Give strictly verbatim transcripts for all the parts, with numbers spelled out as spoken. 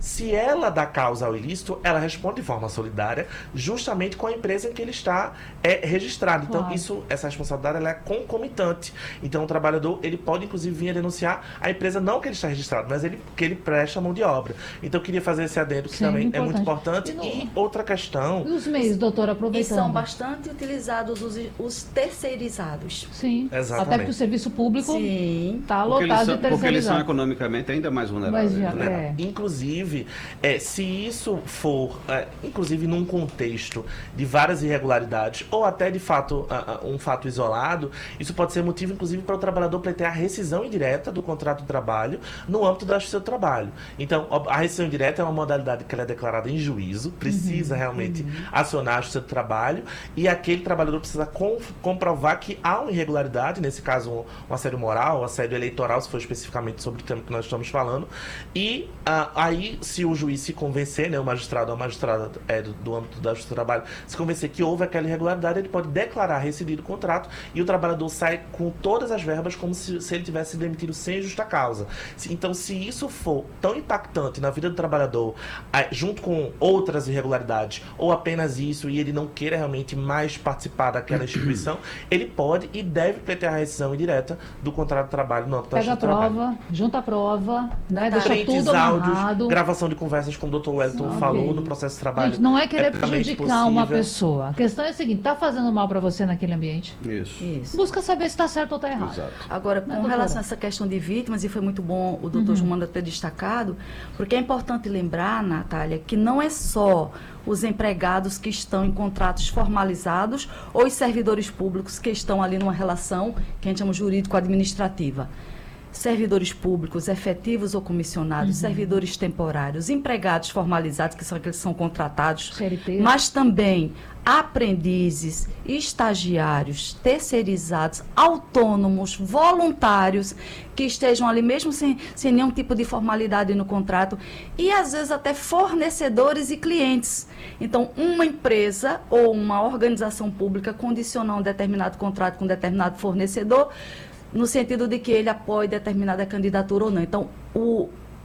Se ela dá causa ao ilícito, ela responde de forma solidária, justamente com a empresa em que ele está é, registrado. Então, Claro. isso, essa responsabilidade ela é concomitante. Então, o trabalhador ele pode, inclusive, vir a denunciar a empresa, não que ele está registrado, mas ele, que ele presta mão de obra. Então, eu queria fazer esse adendo, que Sim, também importante. é muito importante. E no- E outra questão... E os meios, doutora, E aproveitando? são bastante utilizados os, os terceirizados. Sim, Exatamente. até porque o serviço público Sim. está Porque eles, lotado são, de porque eles são terceirizado. economicamente ainda mais vulneráveis. Mas, né? é. Inclusive, é, se isso for, é, inclusive num contexto de várias irregularidades, ou até de fato a- a- um fato isolado, isso pode ser motivo, inclusive, para o trabalhador pleitear a rescisão indireta do contrato de trabalho no âmbito da justiça do trabalho. Então, ó, a rescisão indireta é uma modalidade que ela é declarada em juízo, precisa realmente acionar a justiça do trabalho, e aquele trabalhador precisa com- comprovar que há uma irregularidade, nesse caso um, um assédio moral, um assédio eleitoral, se for especificamente sobre o tema que nós estamos falando, e ah, aí, se o juiz se convencer, né, o magistrado ou a magistrada é, do, do âmbito da justiça do trabalho, se convencer que houve aquela irregularidade, ele pode declarar rescindido o contrato e o trabalhador sai com todas as verbas como se, se ele tivesse sido demitido sem justa causa. Se- então, se isso for tão impactante na vida do trabalhador, ah, junto com outras irregularidades, ou apenas isso, e ele não queira realmente mais participar daquela instituição, ele pode e deve pleitear a rescisão indireta do contrato de trabalho no âmbito da Pega a justiça do trabalho. prova, junta a prova, né? Tá. Deixa Prints, tudo áudios, amarrado. gravação de conversas, como o doutor Wellington Ok. falou, no processo de trabalho. Gente, não é querer plenamente prejudicar uma possível. pessoa. A questão é a seguinte, tá fazendo mal para você naquele ambiente? Isso. Isso. Busca saber se está certo ou está errado. Exato. Agora, com Mas, doutora? relação a essa questão de vítimas, e foi muito bom o doutor Uhum. Jumanda ter destacado, porque é importante lembrar, Natália, que não é só os empregados que estão em contratos formalizados ou os servidores públicos que estão ali numa relação que a gente chama jurídico-administrativa. Servidores públicos efetivos ou comissionados, servidores temporários, empregados formalizados, que são aqueles que são contratados, C L T. mas também aprendizes, estagiários, terceirizados, autônomos, voluntários, que estejam ali mesmo sem, sem nenhum tipo de formalidade no contrato, e às vezes até fornecedores e clientes. Então, uma empresa ou uma organização pública condicionar um determinado contrato com um determinado fornecedor, no sentido de que ele apoie determinada candidatura ou não. Então, o,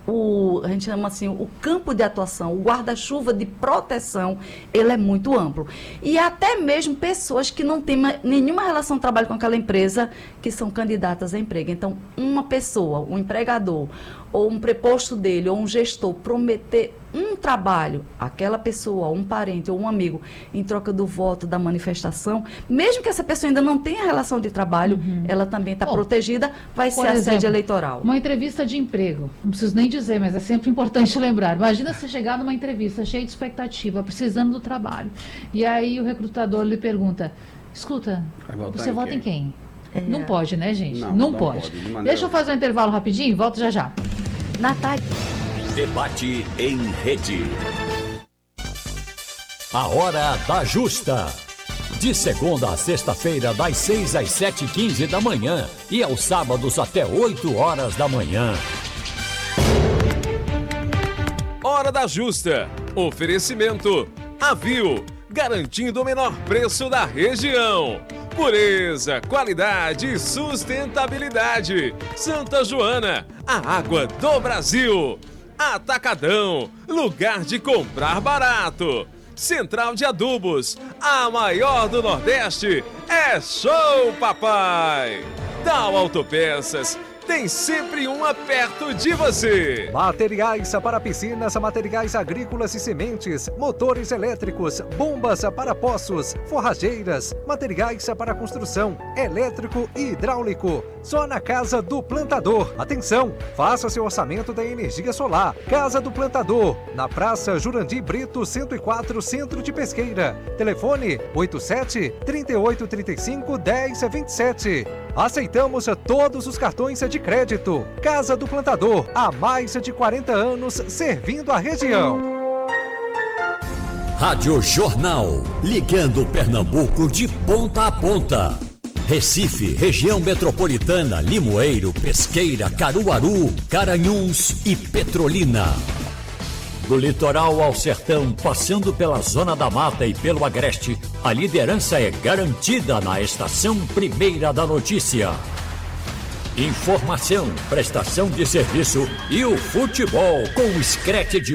o, a gente chama assim, o campo de atuação, o guarda-chuva de proteção, ele é muito amplo. E até mesmo pessoas que não têm ma- nenhuma relação de trabalho com aquela empresa, que são candidatas a emprego. Então, uma pessoa, um empregador, ou um preposto dele, ou um gestor, prometer um trabalho, aquela pessoa, um parente ou um amigo, em troca do voto, da manifestação, mesmo que essa pessoa ainda não tenha relação de trabalho, ela também está Bom, protegida, vai ser por assédio exemplo, eleitoral. Uma entrevista de emprego, não preciso nem dizer, mas é sempre importante lembrar. Imagina você chegar numa entrevista cheia de expectativa, precisando do trabalho. E aí o recrutador lhe pergunta, escuta, Vai votar você em vota em quem? quem? Não pode, né, gente? Não, Não, não pode. pode, de maneira Deixa eu fazer um intervalo rapidinho, volto já já. Natália. Debate em rede. A Hora da Justa. De segunda a sexta-feira, das seis às sete e quinze da manhã. E aos sábados até oito horas da manhã. Hora da Justa. Oferecimento. Avio. Garantindo o menor preço da região. Pureza, qualidade e sustentabilidade. Santa Joana, a água do Brasil. Atacadão, lugar de comprar barato. Central de Adubos, a maior do Nordeste. É show, papai! Tal Autopeças, tem sempre uma perto de você. Materiais para piscinas, materiais agrícolas e sementes, motores elétricos, bombas para poços, forrageiras, materiais para construção, elétrico e hidráulico. Só na Casa do Plantador. Atenção, faça seu orçamento da energia solar. Casa do Plantador, na Praça Jurandir Brito, cento e quatro, Centro de Pesqueira. Telefone oito sete, três oito três cinco, um zero dois sete. Aceitamos todos os cartões de crédito. Casa do Plantador, há mais de quarenta anos servindo a região. Rádio Jornal. Ligando Pernambuco de ponta a ponta. Recife, região metropolitana, Limoeiro, Pesqueira, Caruaru, Garanhuns e Petrolina. Do litoral ao sertão, passando pela Zona da Mata e pelo Agreste, a liderança é garantida na Estação Primeira da Notícia. Informação, prestação de serviço e o futebol com o escrete de